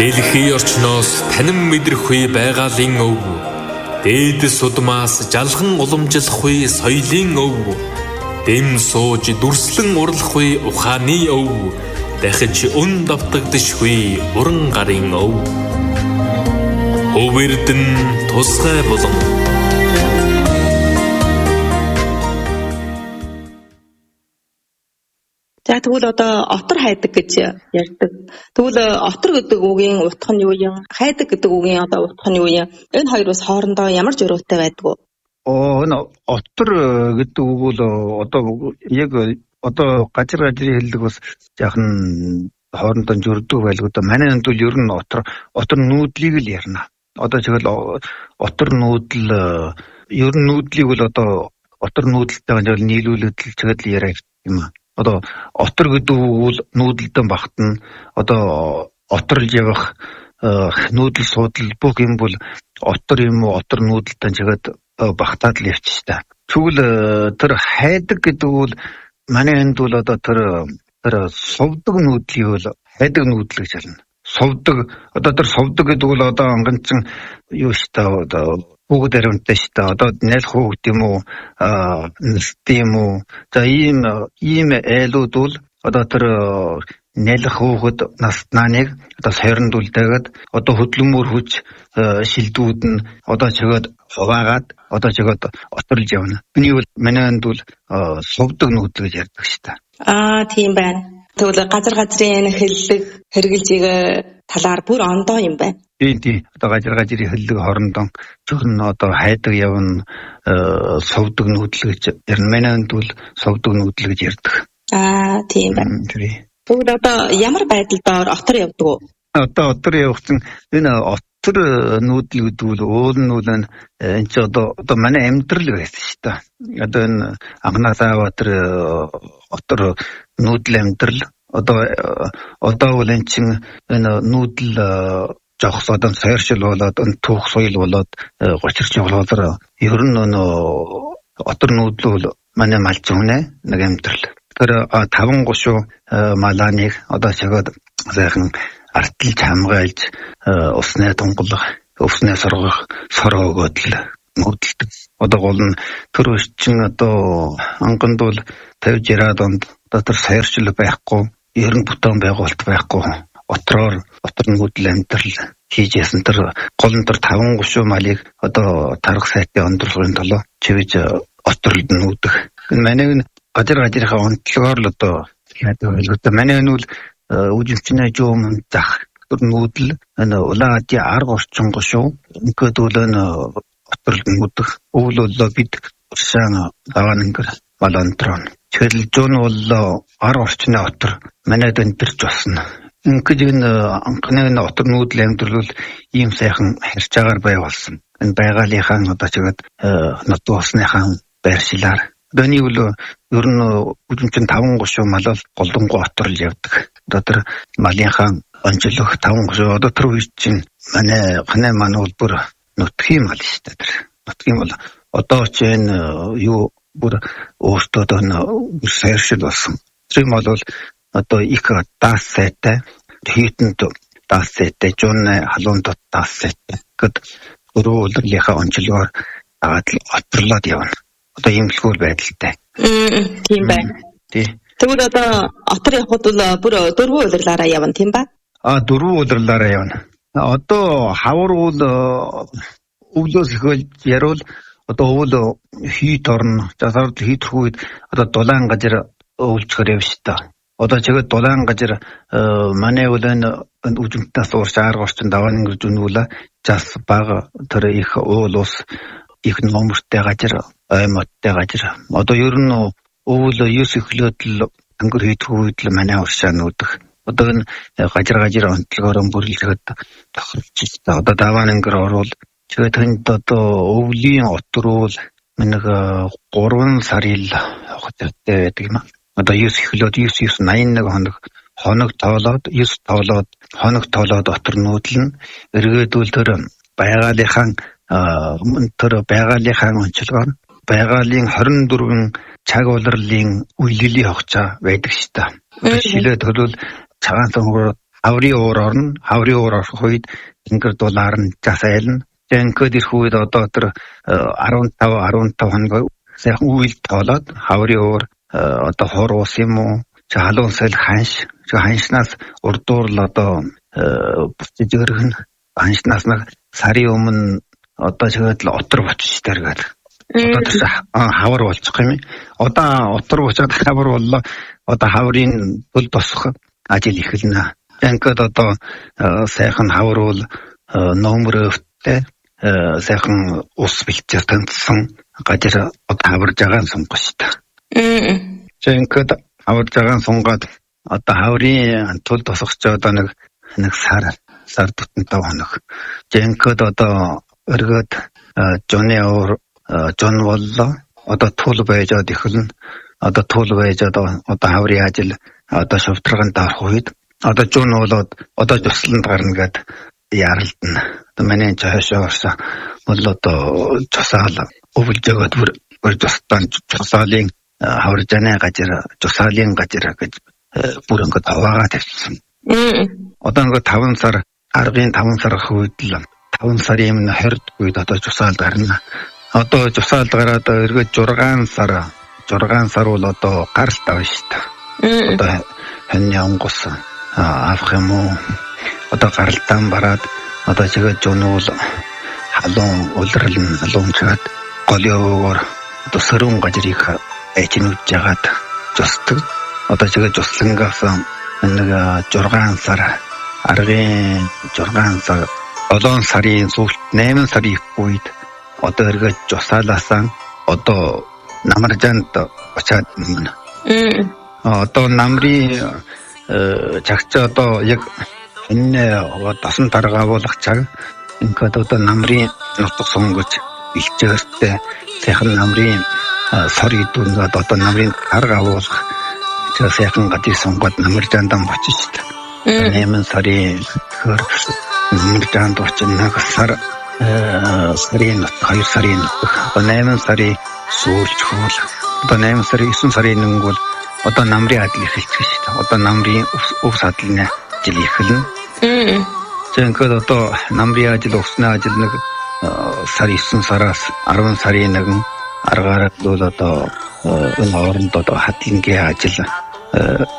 Дэлхийн орчноос танин мэдрэхгүй байгалийн өв. Дээдэс удмаас жалхан уламжлахгүй соёлын өв. Дэм сууж дүрслэн урлахгүй ухааны өв. Дахиж өн давтагдшгүй уран гарын өв. Өвөрдөн тусгай болон. За тэгвэл одоо отор хайдаг гэж ярьдаг. Тэгвэл отор гэдэг үгийн утга нь юу юм? Хайдаг гэдэг үгийн одоо утга нь юу юм? Энэ хоёроос хоорондоо ямар зөрүүтэй байдаг вэ? Энэ отор гэдэг үг бол одоо яг одоо газар хэллэг бас яахан хоорондоо зөрдөг байлгүй да. Манай энд бол ер нь отор нүүдлийг л ярина. Одоо тэгэл отор нүүдэл ер нь нүүдлийг бол одоо отор нүүдэлтэйгээ нийлүүлээд л тэгэл яриа юм аа. Одоо отор гэдэг үг нүүдэлдэн багтана. Одоо оторж явах нүүдэл суудал бүх юм бол отор юм уу отор нүүдэлдэн чигээд багтаад л явчих та. Тэгвэл тэр хайдаг гэдэг бол манай энд бол одоо тэр совдог нүүдлийг бол хайдаг нүүдэл гэж хэлнэ. Совдог одоо тэр совдог гэдэг бол одоо анганцсан юу шүү дээ одоо бүгд аримтай шүү дээ. Одоо найл хүүхд юм уу нэст юм уу за ийм айлууд бол одоо тэр нэлэх хүүхэд наснаныг одоо сойронд үлдээгээд одоо хөдөлмөр хүч шилдүүд нь одоо чигээд хуваагаад одоо чигээд оторлж явна. Энийг бол манай энд бол совдог нүүдэл гэж ярьдаг шүү дээ. Тийм байна. Тэгвэл газрын хэллэг хэрэгжилжийг талаар бүр ондоо юм байна. Тийм. Одоо газрын хэллэг хоорондоо зөвхөн одоо хайдаг явна совдог нүүдэл гэж ярина. Манай энд бол совдог нүүдэл гэж ярьдаг. Тийм байна. Тэгвэл одоо ямар байдлаар отор явдаг вэ? Одоо отор явахсан энэ отор нүүдэл гэдэг бол уул нь бол энэ ч одоо манай амьдрал байсан шүү дээ. Одоо энэ анхнаасаа отор нүүдэл амьдрал одоо бол энэ чинь энэ нүүдэл жоохс одоо сойршил болоод энэ түүх соёл болоод гочирч явуулаад ер нь отор нүүдэл бол манай малчин нэг амьдрал. Тэр 5 гушуу малааныг одоо чигээд сайхан артилж хамгаалж усны тунгалах, усны соргох, сороо өгөөд л нүүдэлдэг. Одоо гол нь тэр өччин одоо анганд бол 50-60 онд одоо тэр сойршил байхгүй, ерөн бүтэн байгуулалт байхгүй. Отор нүүдэл амьдрал хийж ясан тэр гол нь тэр 5 гушуу малыг одоо тарах сайтын онцлогын төлөө чивж оторлд нүүдэх. Манай газрынхаа онцлогоор л одоо яадаг байлгүй. Манай энэ бол үжимчнээ жуум зах тэр нүүдэл энэ улаадын арга орчин гушуу ингээд бол энэ оторлд нүүдэх. Өвөл болоо бид уршаан аваа нэнгэр балантрон. Тэгэл жон бол арга орчны отор манайд өнтөрч басна. Ингээд энэ анхны отор нүүдэл амьдрал бол ийм сайхан харьж агаар бай болсон. Энэ байгалийнхаа одоо чигээд нот усныхаа байршилаар Дани бол ер нь үжимчин 5 гушуу малал голдонгоо оторл явдаг. Одоо тэр малынхаа онцлог 5 гушуу одоо тэр үе чинь манай мануул бүр нутгийн мал шүү дээ. Тэр нутгийн бол одоо ч энэ юу бүр өөртөө сойршил болсон. Тэр мал бол одоо их даас сайтай хийтэнд даас сайтай жуунны халуунд даас сайтай гэд өрөө үлрэлийнхаа онцлогоор оторлоод явна. Одоо ийм л байдалтай. Тийм байна. Тэгвэл одоо отор явхад бол бүр 4 улирлаараа явна тийм ба? 4 улирлаараа явна. Одоо хавар уул өвлөөс ихэл яруул одоо уул хийт орно. Засаард хийтрэх үед одоо дулаан газар өвлжгөр явж та. Одоо чигээр дулаан газар манай уул энэ үжимтнээс уурч арга орчин даваа нэнгэрж үнүүлээ. Зас бага тэр их уул ус их номертэй газар аймагтай газар. Одоо ер нь өвөл 9 эхлээд л ангөр хийх үед л манай уршаа нүүдэх. Одоо энэ газар онцлогоор бүрлэхэд тохирч та. Одоо даваа ангөр орвол тэгээд тэнд одоо өвлийн отрол нэг 3 сарын л хугацаатай байдаг юм. Одоо 9 эхлээд 981 хоног тоолоод 9 тоолоод хоног тоолоод отор нүүдлэн эргээдүүл тэр байгаалынхаа онцлогоор байгалийн 24 цаг улирлын үйлдлийн хогцоо байдаг шүү дээ. Шилээ төлөв цагаан цонхоор хаврын уур орно. Хаврын уур орох үед тэнгэр дулаар нь жас айлна. Ингээд ирэх үед одоо тэр 15 хоног сайхан үйл тоолоод хаврын уур одоо хор ус юм уу? Халуун сал ханшнаас урдуур л одоо буцаж өргөн ханшнаас нэг сарын өмнө одоо тэгээд л отор буцаж тэргээд одоо тэр хавар болчих юм. Одоо отор буцаад хавар боллоо. Одоо хаврын төл босох ажил эхэлнэ. Ингээд одоо сайхан хавар бол номерөвтэй сайхан ус бэлчээр таньсан газар одоо хаварж байгаа сонгох шүү дээ. Ингээд хаварж байгаа сунгаад одоо хаврын тул тосгоч одоо нэг сар тутамтай хоног. Ингээд одоо өргөд жон боллоо. Одоо тул байжод эхэлнэ. Одоо тул байжод одоо хаврын ажил одоо шавтраганд орох үед одоо жон болоод одоо жусланд гарна гэд ярилдана. Одоо манай цаашаа орсон бол одоо цусаал өвлж өгöd бүр жустан цусаалын хавржаны газар жусаалын газар гэж бүр ингээд аваагаа тавьсан. Одоо ингээд 5 сар аргын 5 сар үед л 5 сарын 20-д үед одоо жусаалд гарна. Одоо жусаалд гараад эргээд 6 сар бол одоо гаралт авна шүү дээ. Одоо хань онгоц авах юм уу? Одоо гаралтан бараад одоо чигээ жонуул халуун улирлан халуун чад голиогоор одоо сөрөн газрыг эчнүүд жагаад жустдаг. Одоо чигээ жуслангаас нэг 6 сар аргын 6 сар 7 сарын сүүлд 8 сарын үед одоо эргээд жусаалаасан одоо намаржанд очаад байна. Одоо намрын чагч одоо яг энэ дасан дарга болох цаг ингээд одоо намрын нутаг сонгож илчээртэй сайхан намрын сар идүүнгээд одоо намрын дарга авуулах сайхан гадыг сонгоод намаржаандаа очиж шүү дээ. 8 сарын намаржаанд очиж нэг сар сарын 2 сарын 8 сарын сүүлч хөл одоо 8 сарын 9 сарын нэг бол одоо намрын адил эхэлчих шүү дээ. Одоо намрын өвс адлын ажил эхэлнэ. Тэгэхэд одоо намрын ажил өвсний ажил нэг сар 9 сараас 10 сарын нэгэн аргаар бол одоо энэ хооронд одоо хатлангийн ажил